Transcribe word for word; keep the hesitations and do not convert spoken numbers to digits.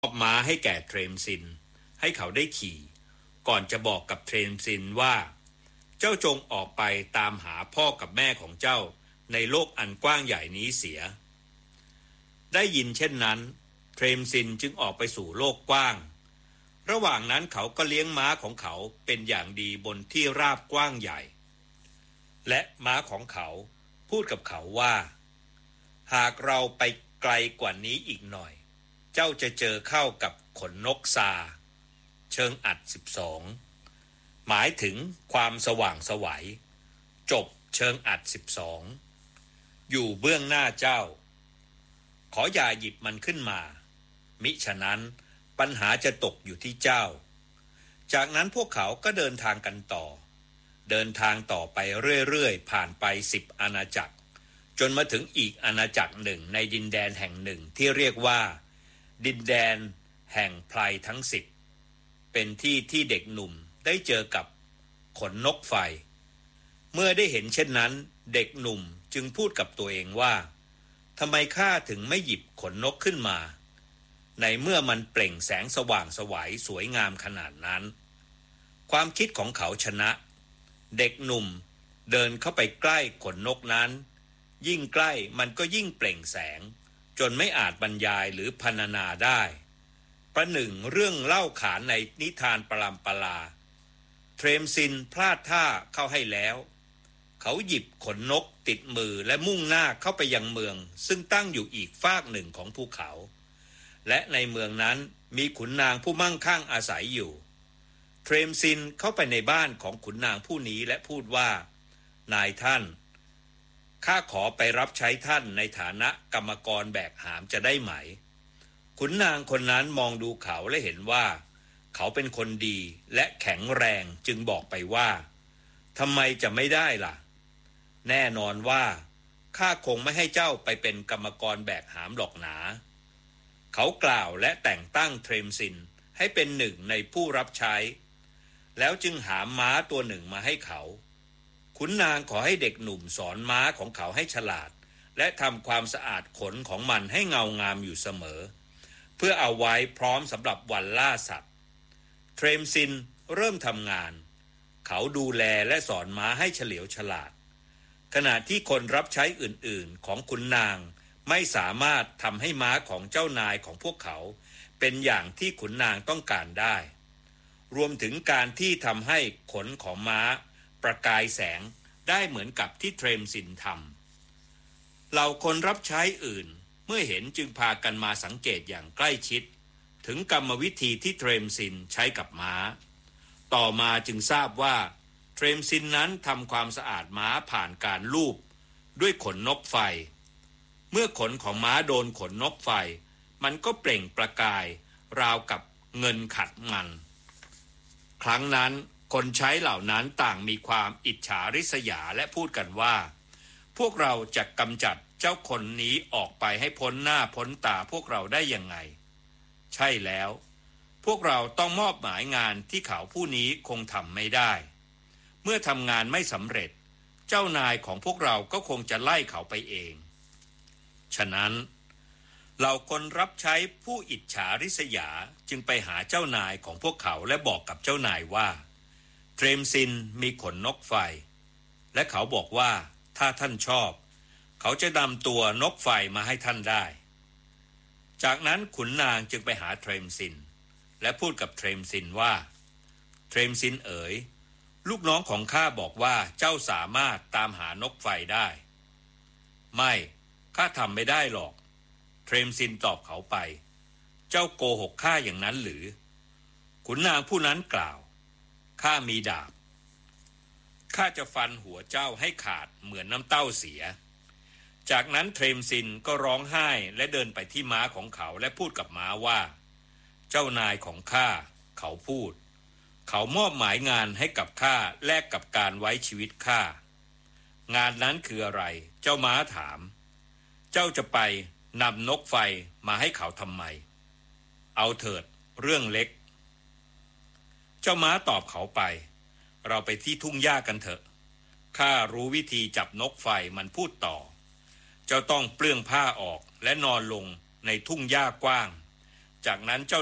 มอบม้าให้แก่เทรมซินให้เขาได้ขี่ก่อนจะบอกกับเทรมซินว่าเจ้าจงออกไปตามหาพ่อกับแม่ของเจ้าในโลกอันกว้างใหญ่นี้เสียได้ยินเช่นนั้นเทรมซินจึงออกไปสู่โลกกว้างระหว่างนั้นเขาก็เลี้ยงม้าของเขาเป็นอย่างดีบนที่ราบกว้างใหญ่และม้าของเขาพูดกับเขาว่าหากเราไปไกลกว่านี้อีกหน่อยเจ้าจะเจอเข้ากับขนนกซาเชิงอัดสิบสองหมายถึงความสว่างไสวจบเชิงอัดสิบสองอยู่เบื้องหน้าเจ้าขออย่าหยิบมันขึ้นมามิฉะนั้นปัญหาจะตกอยู่ที่เจ้าจากนั้นพวกเขาก็เดินทางกันต่อเดินทางต่อไปเรื่อยๆผ่านไปสิบอาณาจักรจนมาถึงอีกอาณาจักรหนึ่งในดินแดนแห่งหนึ่งที่เรียกว่าดินแดนแห่งไพรทั้งสิบเป็นที่ที่เด็กหนุ่มได้เจอกับขนนกไฟเมื่อได้เห็นเช่นนั้นเด็กหนุ่มจึงพูดกับตัวเองว่าทำไมข้าถึงไม่หยิบขนนกขึ้นมาในเมื่อมันเปล่งแสงสว่างไสวสวยงามขนาดนั้นความคิดของเขาชนะเด็กหนุ่มเดินเข้าไปใกล้ขนนกนั้นยิ่งใกล้มันก็ยิ่งเปล่งแสงจนไม่อาจบรรยายหรือพรรณนาได้ประหนึ่งเรื่องเล่าขานในนิทานปรำปราเทรมซินพลาดท่าเข้าให้แล้วเขาหยิบขนนกติดมือและมุ่งหน้าเข้าไปยังเมืองซึ่งตั้งอยู่อีกฟากหนึ่งของภูเขาและในเมืองนั้นมีขุนนางผู้มั่งคั่งอาศัยอยู่เทรมซินเข้าไปในบ้านของขุนนางผู้นี้และพูดว่านายท่านข้าขอไปรับใช้ท่านในฐานะกรรมกรแบกหามจะได้ไหมขุนนางคนนั้นมองดูเขาและเห็นว่าเขาเป็นคนดีและแข็งแรงจึงบอกไปว่าทำไมจะไม่ได้ล่ะแน่นอนว่าข้าคงไม่ให้เจ้าไปเป็นกรรมกรแบกหามหรอกหนาเขากล่าวและแต่งตั้งเทรมซินให้เป็นหนึ่งในผู้รับใช้แล้วจึงหาม้าตัวหนึ่งมาให้เขาขุนนางขอให้เด็กหนุ่มสอนม้าของเขาให้ฉลาดและทำความสะอาดขนของมันให้เงางามอยู่เสมอเพื่อเอาไว้พร้อมสำหรับวันล่าสัตว์เทรมซินเริ่มทำงานเขาดูแลและสอนม้าให้เฉลียวฉลาดขณะที่คนรับใช้อื่นๆของขุนนางไม่สามารถทำให้ม้าของเจ้านายของพวกเขาเป็นอย่างที่ขุนนางต้องการได้รวมถึงการที่ทำให้ขนของม้าประกายแสงได้เหมือนกับที่เทรมซินทำเหล่าคนรับใช้อื่นเมื่อเห็นจึงพากันมาสังเกตอย่างใกล้ชิดถึงกรรมวิธีที่เทรมซินใช้กับม้าต่อมาจึงทราบว่าเทรมซินนั้นทำความสะอาดม้าผ่านการลูบด้วยขนนกไฟเมื่อขนของม้าโดนขนนกไฟมันก็เปล่งประกายราวกับเงินขัดมันครั้งนั้นคนใช้เหล่านั้นต่างมีความอิจฉาริษยาและพูดกันว่าพวกเราจะกำจัดเจ้าคนนี้ออกไปให้พ้นหน้าพ้นตาพวกเราได้ยังไงใช่แล้วพวกเราต้องมอบหมายงานที่เขาผู้นี้คงทำไม่ได้เมื่อทำงานไม่สำเร็จเจ้านายของพวกเราก็คงจะไล่เขาไปเองฉะนั้นเหล่าคนรับใช้ผู้อิจฉาริษยาจึงไปหาเจ้านายของพวกเขาและบอกกับเจ้านายว่าเทรมซินมีขนนกไฟและเขาบอกว่าถ้าท่านชอบเขาจะนำตัวนกไฟมาให้ท่านได้จากนั้นขุนนางจึงไปหาเทรมซินและพูดกับเทรมซินว่าเทรมซินเอ๋ยลูกน้องของข้าบอกว่าเจ้าสามารถตามหานกไฟได้ไม่ข้าทำไม่ได้หรอกเทรมซินตอบเขาไปเจ้าโกหกข้าอย่างนั้นหรือขุนนางผู้นั้นกล่าวข้ามีดาบข้าจะฟันหัวเจ้าให้ขาดเหมือนน้ำเต้าเสียจากนั้นเทรมซินก็ร้องไห้และเดินไปที่ม้าของเขาและพูดกับม้าว่าเจ้านายของข้าเขาพูดเขามอบหมายงานให้กับข้าแลกกับการไว้ชีวิตข้างานนั้นคืออะไรเจ้าม้าถามเจ้าจะไปนำนกไฟมาให้เขาทำไมเอาเถิดเรื่องเล็กเจ้าม้าตอบเขาไปเราไปที่ทุ่งหญ้ากันเถอะข้ารู้วิธีจับนกไฟมันพูดต่อเจ้าต้องเปลื้องผ้าออกและนอนลงในทุ่งหญ้ากว้างจากนั้นเจ้า